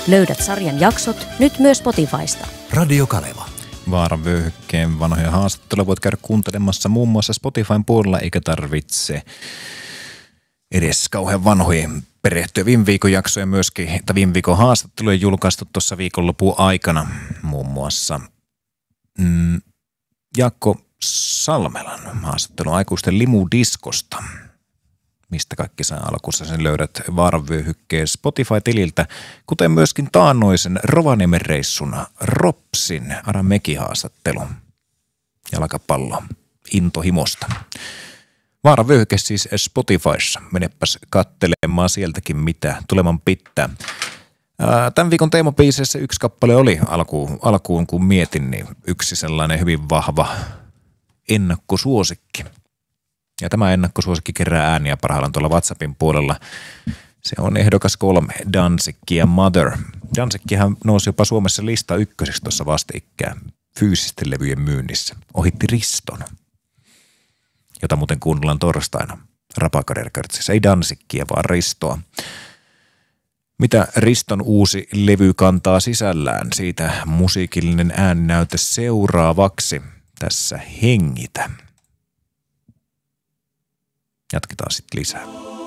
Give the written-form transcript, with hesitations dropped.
Löydät sarjan jaksot nyt myös Spotifysta. Radio Kaleva. Vaaravyöhykkeen vanhoja haastatteluja voit käydä kuuntelemassa muun muassa Spotifyn puolella, eikä tarvitse edes kauhean vanhojen perehtyä. Viime viikon jaksoja myöskin, että viime viikon haastatteluja julkaistu tuossa viikonlopun aikana. Muun muassa Jaakko Salmelan haastattelu aikuisten limudiskosta. Mistä kaikki saa alkussa sen löydät Vaaravyöhykkeen Spotify-tililtä, kuten myöskin taannoisen Rovaniemen reissuna Ropsin Aramäki-haastattelu. Jalkapallo intohimosta. Vaaravyöhyke siis Spotifyssa. Menepäs kattelemaan sieltäkin, mitä tuleman pitää. Tämän viikon teemabiiseissä yksi kappale oli alkuun kun mietin, niin yksi sellainen hyvin vahva ennakkosuosikki. Ja tämä ennakkosuosikki kerää ääniä parhaillaan tuolla WhatsAppin puolella. Se on ehdokas 3, Danzig ja Mother. Danzighan nousi jopa Suomessa lista ykköseksi tuossa vastikään fyysisten levyjen myynnissä. Ohitti Riston, jota muuten kuunnellaan torstaina Rapakaderkartsissa. Ei Danzigia, vaan Ristoa. Mitä Riston uusi levy kantaa sisällään? Siitä musiikillinen ääninäyte seuraavaksi. Tässä Hengitä. Jatketaan sitten lisää.